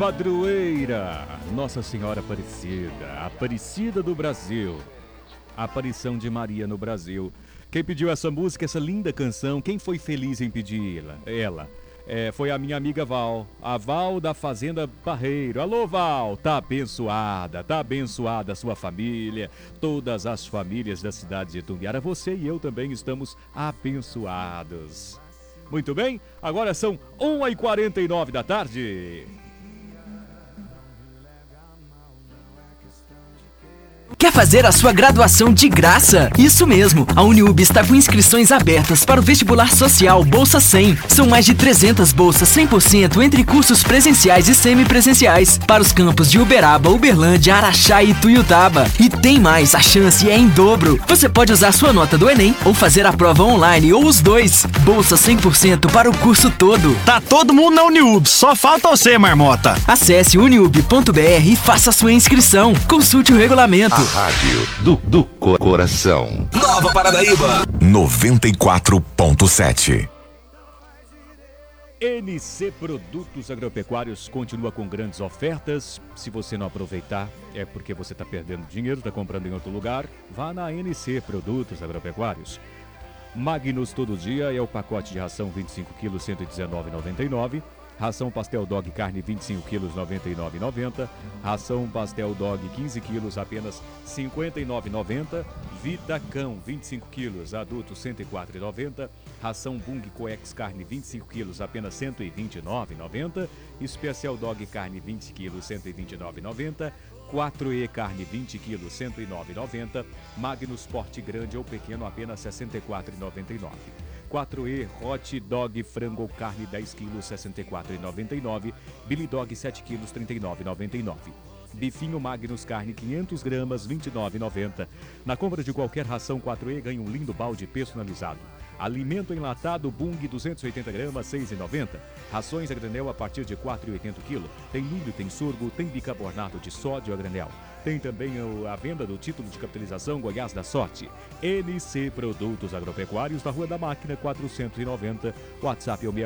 Padroeira, Nossa Senhora Aparecida, Aparecida do Brasil, aparição de Maria no Brasil. Quem pediu essa música, essa linda canção, quem foi feliz em pedir ela? Foi a minha amiga Val, a Val da Fazenda Barreiro. Alô, Val, tá abençoada a sua família, todas as famílias da cidade de Itumbiara. Você e eu também estamos abençoados. Muito bem, agora são 1h49 da tarde. Quer fazer a sua graduação de graça? Isso mesmo, a Uniub está com inscrições abertas para o vestibular social Bolsa 100. São mais de 300 bolsas 100% entre cursos presenciais e semipresenciais para os campos de Uberaba, Uberlândia, Araxá e Tuiutaba. E tem mais, a chance é em dobro. Você pode usar sua nota do Enem ou fazer a prova online ou os dois. Bolsa 100% para o curso todo. Tá todo mundo na Uniub, só falta você, marmota. Acesse uniub.br e faça sua inscrição. Consulte o regulamento. A rádio do coração. Nova Paranaíba 94.7. NC Produtos Agropecuários continua com grandes ofertas. Se você não aproveitar, é porque você está perdendo dinheiro, está comprando em outro lugar. Vá na NC Produtos Agropecuários. Magnus todo dia é o pacote de ração 25 kg, R$ 119,99. Ração Pastel Dog Carne 25 kg, R$ 99,90. Ração Pastel Dog 15 kg, apenas R$ 59,90. Vitacão 25 kg, adulto R$ 104,90. Ração Bung Coex Carne 25 kg, apenas R$ 129,90. Special Dog Carne 20 kg, R$ 129,90. 4E Carne 20 kg, R$ 109,90. Magnus Porte Grande ou Pequeno, apenas R$ 64,99. 4E Hot Dog Frango Carne 10 kg, R$ 64,99. Billy Dog 7 kg, R$ 39,99. Bifinho Magnus Carne 500 gramas, R$ 29,90. Na compra de qualquer ração 4E, ganha um lindo balde personalizado. Alimento enlatado Bung 280 gramas, R$ 6,90. Rações a granel a partir de R$ 4,80 kg. Tem milho, tem sorgo, tem bicarbonato de sódio a granel. Tem também a venda do título de capitalização Goiás da Sorte. NC Produtos Agropecuários, na Rua da Máquina 490. WhatsApp é o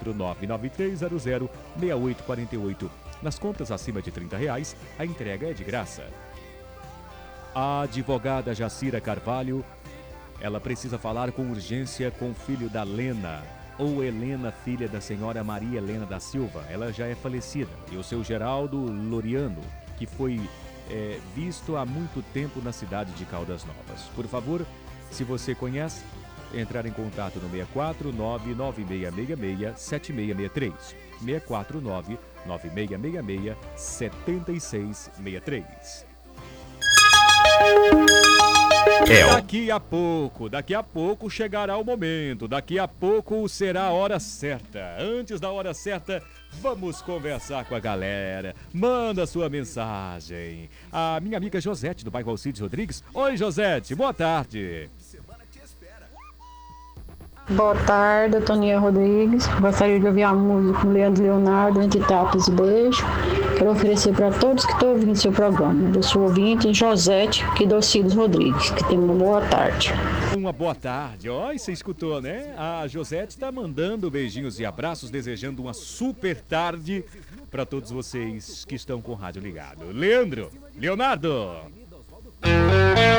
64993006848. Nas compras acima de R$ 30, a entrega é de graça. A advogada Jacira Carvalho, ela precisa falar com urgência com o filho da Lena, ou Helena, filha da senhora Maria Helena da Silva. Ela já é falecida. E o seu Geraldo Loriano, que foi visto há muito tempo na cidade de Caldas Novas. Por favor, se você conhece, entrar em contato no 649-9666-7663. 649-9666-7663. Daqui a pouco chegará o momento, daqui a pouco será a hora certa. Antes da hora certa, vamos conversar com a galera. Manda sua mensagem. A minha amiga Josete, do bairro Alcides Rodrigues. Oi, Josete, boa tarde. Boa tarde, Toninha Rodrigues. Gostaria de ouvir a música com Leandro Leonardo, Entre Tapas e Beijo. Quero oferecer para todos que estão ouvindo seu programa. Eu sou ouvinte Josete, aqui do Alcides Rodrigues, que tem uma boa tarde. Uma boa tarde. Ó, você escutou, né? A Josete está mandando beijinhos e abraços, desejando uma super tarde para todos vocês que estão com o rádio ligado. Leandro, Leonardo.